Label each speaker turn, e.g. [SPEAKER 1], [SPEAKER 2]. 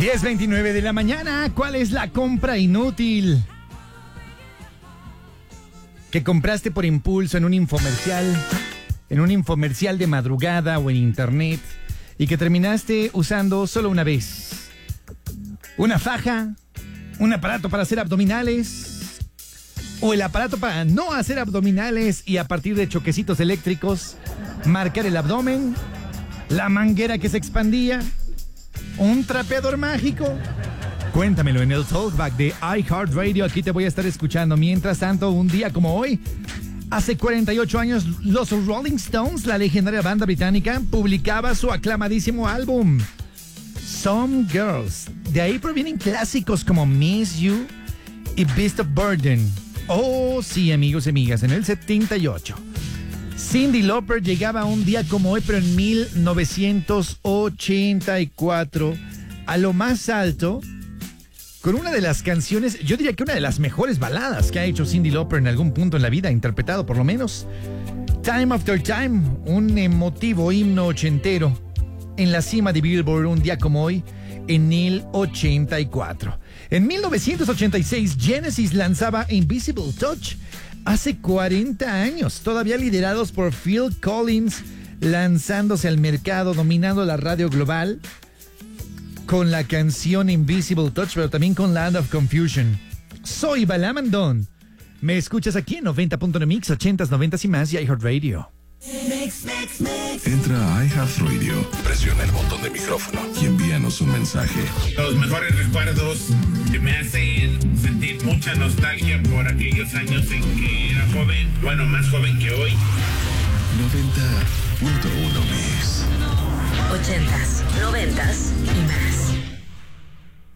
[SPEAKER 1] 10:29 de la mañana. ¿Cuál es la compra inútil que compraste por impulso en un infomercial de madrugada o en internet y que terminaste usando solo una vez? ¿Una faja? ¿Un aparato para hacer abdominales? ¿O el aparato para no hacer abdominales y a partir de choquecitos eléctricos marcar el abdomen? ¿La manguera que se expandía? ¿Un trapeador mágico? Cuéntamelo en el Talkback de iHeartRadio. Aquí te voy a estar escuchando. Mientras tanto, un día como hoy, hace 48 años, los Rolling Stones, la legendaria banda británica, publicaba su aclamadísimo álbum Some Girls. De ahí provienen clásicos como Miss You y Beast of Burden. Oh, sí, amigos y amigas, en el 78. Cyndi Lauper llegaba un día como hoy, pero en 1984, a lo más alto, con una de las canciones, yo diría que una de las mejores baladas que ha hecho Cyndi Lauper en algún punto en la vida, interpretado por lo menos, Time After Time, un emotivo himno ochentero, en la cima de Billboard un día como hoy, en el 84. En 1986, Genesis lanzaba Invisible Touch. Hace 40 años, todavía liderados por Phil Collins, lanzándose al mercado, dominando la radio global con la canción Invisible Touch, pero también con Land of Confusion. Soy Balam Andón. Me escuchas aquí en 90.9 Mix, 80s, 90s y más y iHeartRadio.
[SPEAKER 2] Entra a iHeartRadio, presiona el botón de micrófono y envíanos un mensaje.
[SPEAKER 3] Los mejores recuerdos que me hacen sentir mucha nostalgia por aquellos años en que era joven, bueno, más joven que hoy.
[SPEAKER 2] 90.1 Mix.
[SPEAKER 4] 80s, 90s y más.